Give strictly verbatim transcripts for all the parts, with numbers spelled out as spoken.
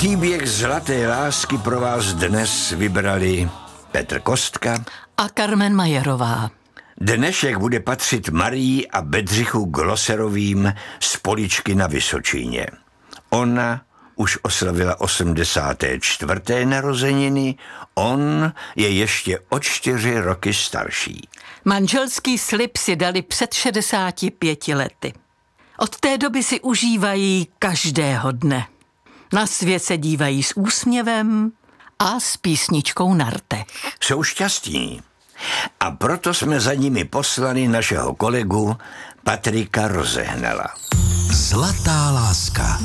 Příběh zlaté lásky pro vás dnes vybrali Petr Kostka a Carmen Majerová. Dnešek bude patřit Marii a Bedřichu Gloserovým z Poličky na Vysočině. Ona už oslavila osmdesáté čtvrté narozeniny, on je ještě o čtyři roky starší. Manželský slib si dali před šedesáti pěti lety. Od té doby si užívají každého dne. Na svět se dívají s úsměvem a s písničkou na rtech. Jsou šťastní. A proto jsme za nimi poslali našeho kolegu Patrika Rozehnala. Zlatá láska.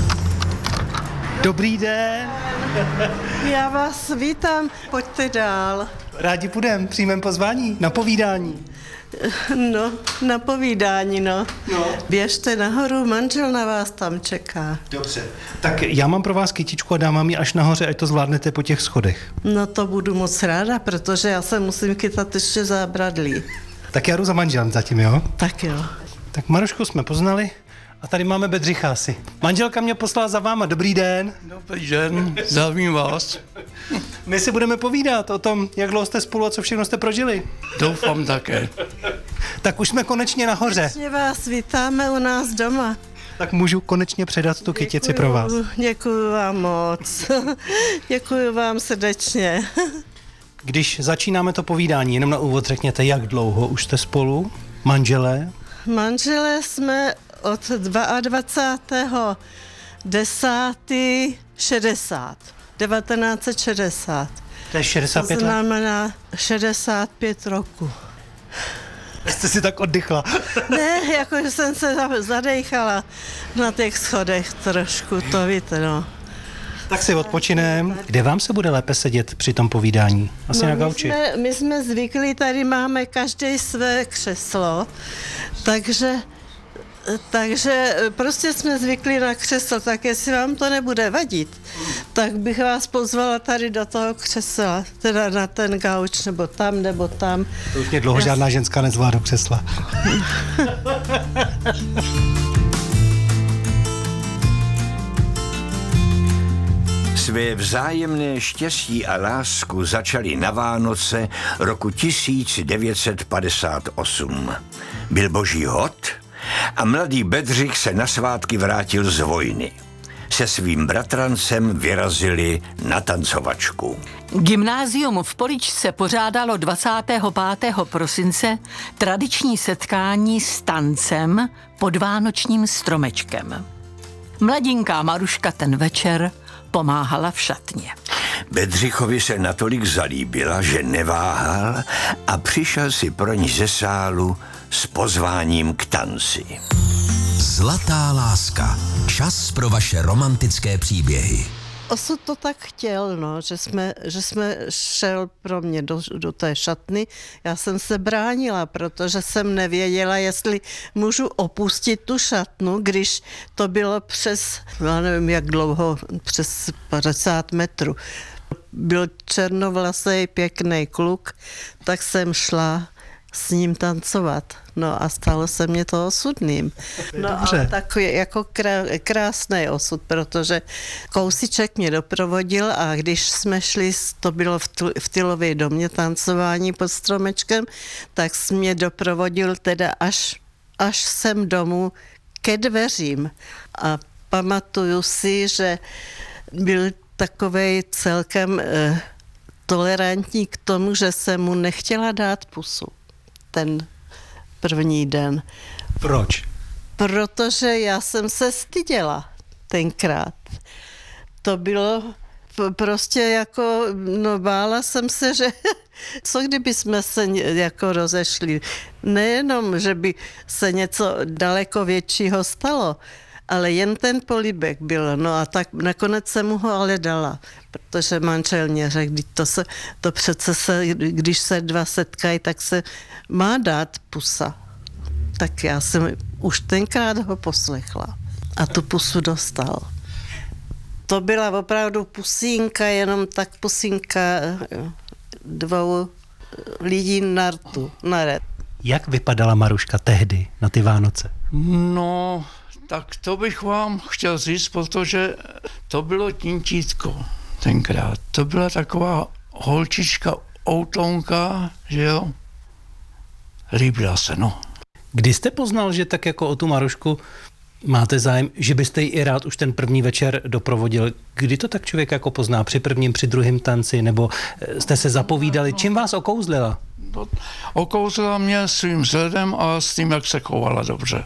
Dobrý den. Já vás vítám, pojďte dál. Rádi půjdem, přijmem pozvání na povídání. No, na povídání, no. no. Běžte nahoru, manžel na vás tam čeká. Dobře. Tak já mám pro vás kytičku a dám vám ji až nahoře, ať to zvládnete po těch schodech. No to budu moc ráda, protože já se musím chytat ještě zábradlí. Tak já jdu za manželem zatím, jo? Tak jo. Tak Marušku jsme poznali a tady máme Bedřicha asi. Manželka mě poslala za váma, dobrý den. Dobrý den, zdravím vás. My si budeme povídat o tom, jak dlouho jste spolu a co všechno jste prožili. Doufám také. Tak už jsme konečně nahoře. Konečně vás vítáme u nás doma. Tak můžu konečně předat tu kytici pro vás. Děkuju vám moc. Děkuju vám srdečně. Když začínáme to povídání, jenom na úvod řekněte, jak dlouho už jste spolu, manželé? Manželé jsme od dvacátého druhého desátého šedesát. devatenáct set šedesát. To je šedesát pět to let? znamená šedesát pět roku. Jste si tak oddychla. Ne, jakože jsem se zadejchala na těch schodech trošku, to víte, no. Tak si odpočinem. Kde vám se bude lépe sedět při tom povídání? Asi no, na my gauči. jsme, my jsme zvyklí, tady máme každý své křeslo, takže... Takže prostě jsme zvyklí na křeslo, tak jestli vám to nebude vadit, tak bych vás pozvala tady do toho křesla, teda na ten gauč, nebo tam, nebo tam. To už mě dlouho Já... žádná ženská nezvládá do křesla. Své vzájemné štěstí a lásku začali na Vánoce roku tisíc devět set padesát osm. Byl boží hod a mladý Bedřich se na svátky vrátil z vojny. Se svým bratrancem vyrazili na tancovačku. Gymnázium v Poličce pořádalo dvacátého pátého prosince tradiční setkání s tancem pod vánočním stromečkem. Mladinká Maruška ten večer pomáhala v šatně. Bedřichovi se natolik zalíbila, že neváhal a přišel si pro ní ze sálu s pozváním k tanci. Zlatá láska. Čas pro vaše romantické příběhy. Osud to tak chtěl, no, že jsme, že jsme šel pro mě do, do té šatny. Já jsem se bránila, protože jsem nevěděla, jestli můžu opustit tu šatnu, když to bylo přes, já nevím jak dlouho, přes padesát metrů. Byl černovlasý, pěkný kluk, tak jsem šla s ním tancovat. No a stalo se mě to osudným. No ale takový jako krá, krásný osud, protože kousíček mě doprovodil a když jsme šli, to bylo v, tl, v Tylově domě tancování pod stromečkem, tak mě doprovodil teda až, až sem domů ke dveřím. A pamatuju si, že byl takovej celkem eh, tolerantní k tomu, že jsem mu nechtěla dát pusu. Ten první den. Proč? Protože já jsem se styděla tenkrát. To bylo prostě jako, no bála jsem se, že co kdyby jsme se jako rozešli. Nejenom, že by se něco daleko většího stalo, ale jen ten políbek byl. No a tak nakonec jsem mu ho ale dala, protože manžel mě řekl, to, se, to přece se, když se dva setkají, tak se má dát pusa. Tak já jsem už tenkrát ho poslechla a tu pusu dostal. To byla opravdu pusínka, jenom tak pusínka dvou lidí na rtu, na red. Jak vypadala Maruška tehdy na ty Vánoce? No, Tak to bych vám chtěl říct, protože to bylo tintítko tenkrát. To byla taková holčička, outonka, že jo? Líbila se, no. Kdy jste poznal, že tak jako o tu Marušku máte zájem, že byste ji i rád už ten první večer doprovodil? Kdy to tak člověk jako pozná? Při prvním, při druhém tanci? Nebo jste se zapovídali? Čím vás okouzlila? To okouzlila mě svým vzhledem a s tím, jak se chovala dobře.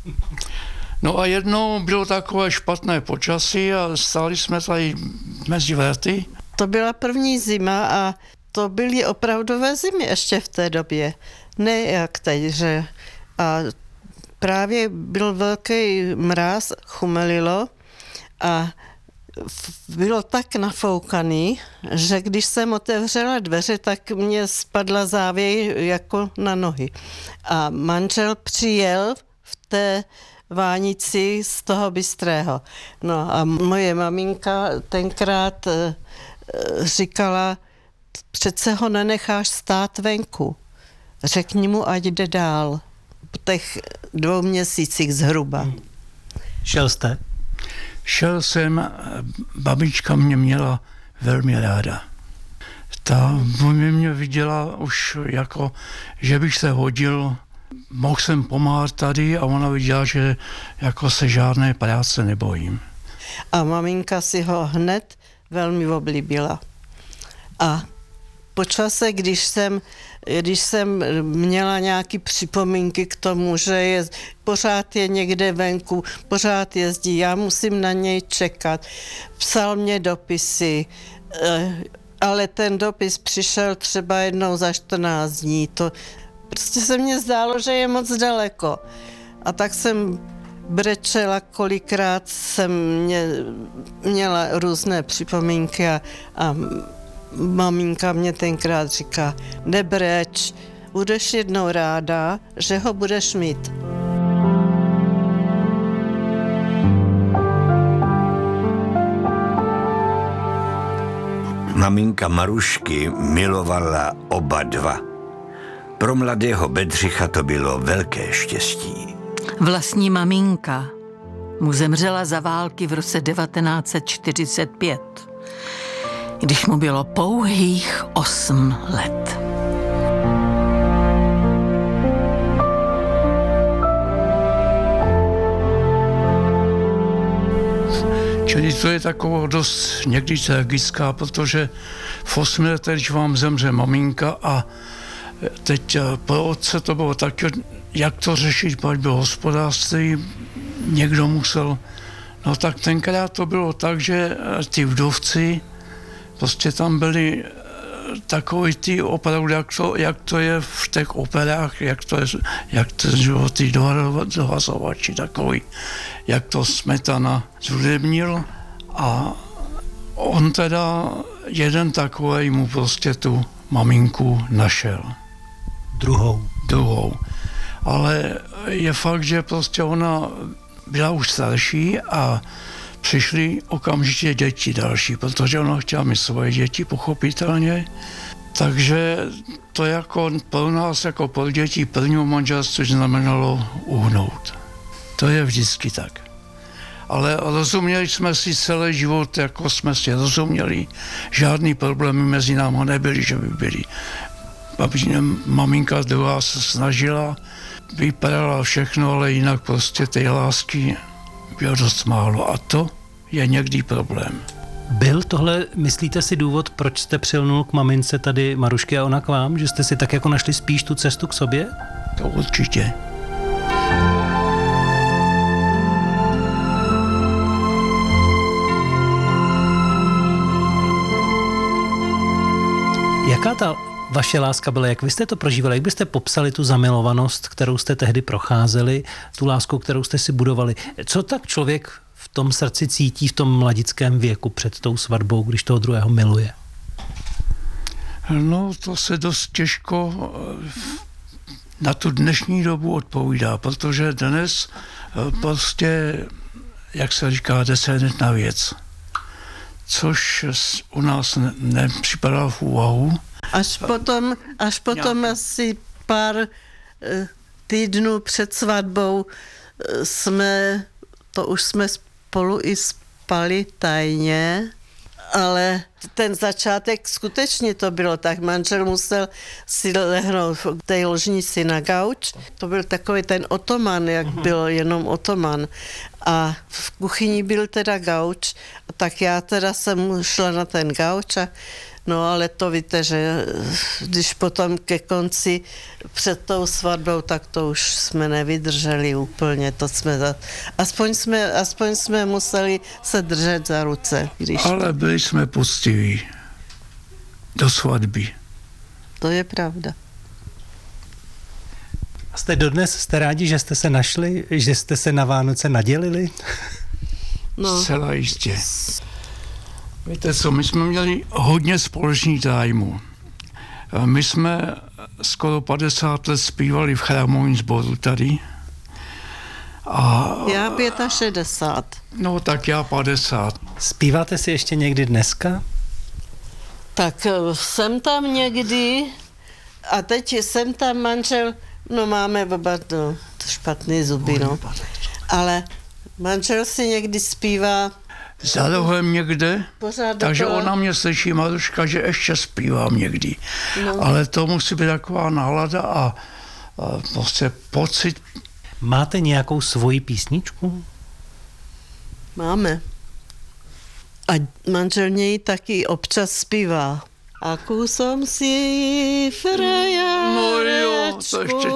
No a jednou bylo takové špatné počasí a stáli jsme tady mezi vrty. To byla první zima a to byly opravdové zimy ještě v té době. Ne jak teď, že... A právě byl velký mráz, chumelilo a bylo tak nafoukaný, že když jsem otevřela dveře, tak mě spadla závěj jako na nohy. A manžel přijel v té vánici z toho Bystrého. No a moje maminka tenkrát e, říkala, přece ho nenecháš stát venku. Řekni mu, ať jde dál. Po těch dvou měsících zhruba. Šel jste? Šel jsem, babička mě měla velmi ráda. Ta mě viděla už jako, že bych se hodil, mohl jsem pomáhat tady a ona viděla, že jako se žádné práce nebojím. A maminka si ho hned velmi oblíbila. A po čase, když jsem, když jsem měla nějaké připomínky k tomu, že je, pořád je někde venku, pořád jezdí, já musím na něj čekat. Psal mě dopisy, ale ten dopis přišel třeba jednou za čtrnáct dní. To prostě se mně zdálo, že je moc daleko. A tak jsem brečela, kolikrát jsem mě, měla různé připomínky a, a maminka mě tenkrát říká, nebreč, budeš jednou ráda, že ho budeš mít. Maminka Marušky milovala oba dva. Pro mladého Bedřicha to bylo velké štěstí. Vlastní maminka mu zemřela za války v roce devatenáct set čtyřicet pět, když mu bylo pouhých osm let. Čili to je taková dost někdy tragická, protože v osmi letech, když vám zemře maminka a teď pro otce to bylo taky, jak to řešit, pak bylo hospodářství, někdo musel, no tak tenkrát to bylo tak, že ty vdovci, prostě tam byli takový ty opravdu, jak to, jak to je v těch operách, jak to je, jak to je ty dohazovači takový, jak to Smetana zhudebnil a on teda jeden takový mu prostě tu maminku našel. Druhou. Druhou. Ale je fakt, že prostě ona byla už starší a přišly okamžitě děti další, protože ona chtěla mít svoje děti, pochopitelně. Takže to jako pro nás, jako pro děti prvního manželství znamenalo uhnout. To je vždycky tak. Ale rozuměli jsme si celý život, jako jsme si rozuměli. Žádný problémy mezi námi nebyly, že by byly. Babičina, maminka druhá se snažila, vypadala všechno, ale jinak prostě té lásky bylo dost málo a to je někdy problém. Byl tohle, myslíte si, důvod, proč jste přilnul k mamince tady Marušky a ona k vám? Že jste si tak jako našli spíš tu cestu k sobě? To určitě. Jaká ta vaše láska byla, jak vy jste to prožívali, jak byste popsali tu zamilovanost, kterou jste tehdy procházeli, tu lásku, kterou jste si budovali? Co tak člověk v tom srdci cítí v tom mladickém věku před tou svatbou, když toho druhého miluje? No, to se dost těžko na tu dnešní dobu odpovídá, protože dnes prostě, jak se říká, jde se hned na věc. Což u nás ne, nepřipadá v úvahu. Až potom, až potom asi pár týdnů před svatbou jsme to už jsme spolu i spali tajně, ale ten začátek skutečně to bylo tak. Manžel musel si lehnout v té ložnici na gauč. To byl takový ten otoman, jak byl jenom otoman. A v kuchyni byl teda gauč, tak já teda jsem šla na ten gauč a no ale to víte, že když potom ke konci před tou svatbou, tak to už jsme nevydrželi úplně, to jsme za... aspoň jsme, aspoň jsme museli se držet za ruce. Když... Ale byli jsme poctiví do svatby. To je pravda. A jste dodnes, jste rádi, že jste se našli, že jste se na Vánoce nadělili? No. Zcela jistě. Víte co, my jsme měli hodně společných zájmů. My jsme skoro padesát let zpívali v chrámovém sboru tady. A, Já šedesát pět. No tak já padesát. Zpíváte si ještě někdy dneska? Tak jsem tam někdy a teď jsem tam manžel, no máme oba no, špatný zuby, no. Ale manžel si někdy zpívá za rohem někde, pořád takže dokola. ona mě slyší, Maruška, že ještě zpívám někdy. No. Ale to musí být taková nálada a, a prostě pocit. Máte nějakou svoji písničku? Máme. A manžel něj taky občas zpívá. Aku som si frajarečku. No jo, to ještě